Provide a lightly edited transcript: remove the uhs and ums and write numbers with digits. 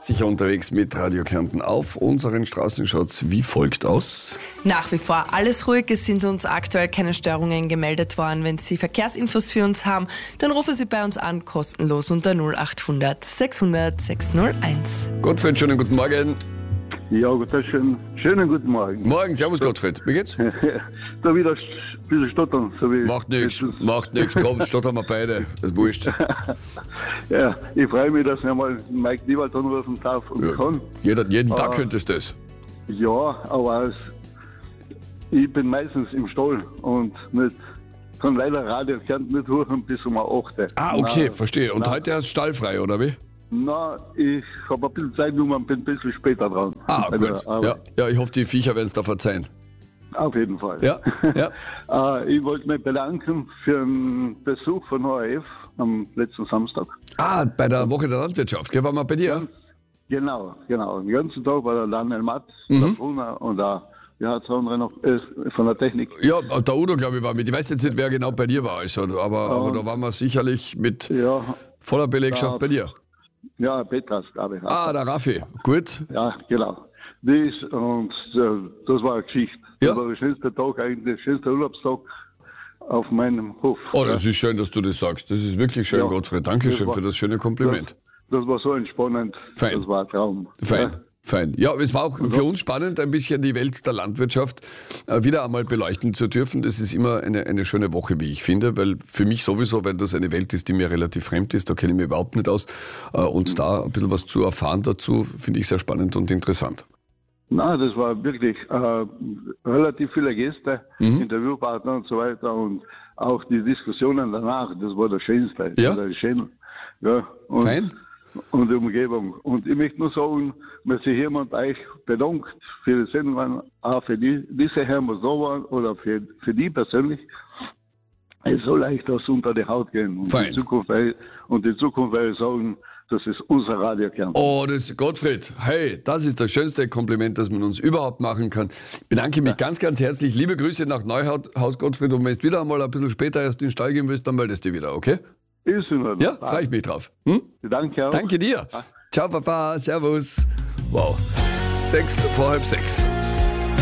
Sicher unterwegs mit Radio Kärnten auf unseren Straßen schaut's wie folgt aus. Nach wie vor alles ruhig, es sind uns aktuell keine Störungen gemeldet worden. Wenn Sie Verkehrsinfos für uns haben, dann rufen Sie bei uns an, kostenlos unter 0800 600 601. Gottfried, schönen guten Morgen. Ja, schönen guten Morgen. Morgen, servus Gottfried, wie geht's? Da wieder ein bisschen stottern. So wie Macht nichts, komm, stottern wir beide, das ist wurscht. Ja, ich freue mich, dass ich einmal Mike Niewald anrufen darf und kann. Jeden Tag könntest du das. Ja, aber ich bin meistens im Stall und kann leider Radio Kärnten nicht hören bis um 8. Ah, okay, verstehe. Und heute hast du stallfrei, oder wie? Na, ich habe ein bisschen Zeit genommen und bin ein bisschen später dran. Ah, gut. Ja, ich hoffe, die Viecher werden es da verzeihen. Auf jeden Fall. Ja. Ich wollte mich bedanken für den Besuch von ORF am letzten Samstag. Ah, bei der Woche der Landwirtschaft, gell, waren wir bei dir? Genau. Den ganzen Tag war der Daniel Matt, der Brunner und der andere noch von der Technik. Ja, der Udo, glaube ich, war mit. Ich weiß jetzt nicht, wer genau bei dir war, also, aber da waren wir sicherlich mit voller Belegschaft bei dir. Ja, Petras, glaube ich. Ah, der Raffi, gut. Ja, genau. Das war eine Geschichte. Ja. Das war der schönste Tag, eigentlich der schönste Urlaubstag auf meinem Hof. Oh, das ist schön, dass du das sagst. Das ist wirklich schön, Gottfried. Dankeschön für das schöne Kompliment. Das war so entspannend. Fein. Das war ein Traum. Fein. Ja, es war auch für uns spannend, ein bisschen die Welt der Landwirtschaft wieder einmal beleuchten zu dürfen. Das ist immer eine schöne Woche, wie ich finde, weil für mich sowieso, weil das eine Welt ist, die mir relativ fremd ist, da kenne ich mich überhaupt nicht aus. Und da ein bisschen was zu erfahren dazu, finde ich sehr spannend und interessant. Na, das war wirklich relativ viele Gäste, Interviewpartner und so weiter und auch die Diskussionen danach, das war das Schönste. Ja? Das war schön. Ja, Fein. Und die Umgebung. Und ich möchte nur sagen, dass sich jemand euch bedankt für die Sendung, auch für diese Herren, die da waren, oder für die persönlich. Es soll euch das unter die Haut gehen. Und Fein. in Zukunft werde ich sagen, das ist unser Radio Kärnten. Oh, Gottfried, hey, das ist das schönste Kompliment, das man uns überhaupt machen kann. Ich bedanke mich ganz, ganz herzlich. Liebe Grüße nach Neuhaus, Gottfried. Und wenn du wieder einmal ein bisschen später erst in den Stall gehen willst, dann meldest du dich wieder, okay? Ist in Ordnung. Ja, freue ich mich drauf. Danke auch. Danke dir. Ciao, Papa. Servus. Wow. 6 vor halb 6.